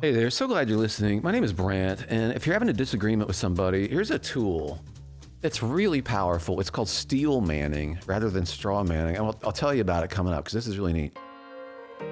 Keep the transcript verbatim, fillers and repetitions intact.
Hey there, so glad you're listening. My name is Brant, and if you're having a disagreement with somebody, here's a tool that's really powerful. It's called steel manning rather than straw manning. I'll, I'll tell you about it coming up because this is really neat.